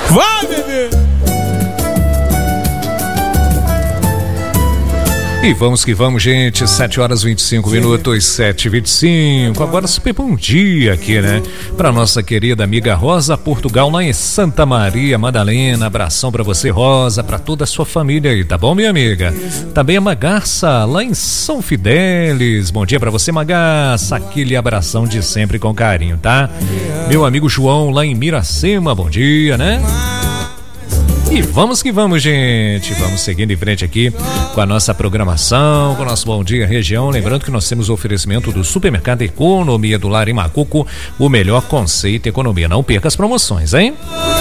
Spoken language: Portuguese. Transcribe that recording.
Vai, bebê! E vamos que vamos, gente. 7h25, 7h25. Agora super bom dia aqui, né? Pra nossa querida amiga Rosa Portugal, lá em Santa Maria Madalena. Abração pra você, Rosa, pra toda a sua família aí, tá bom, minha amiga? Também a Magarça, lá em São Fidélis. Bom dia pra você, Magarça. Aquele abração de sempre com carinho, tá? Meu amigo João, lá em Miracema, bom dia, né? E vamos que vamos, gente. Vamos seguindo em frente aqui com a nossa programação, com o nosso Bom Dia Região. Lembrando que nós temos o oferecimento do Supermercado Economia do Lar em Macuco, o melhor conceito e economia. Não perca as promoções, hein?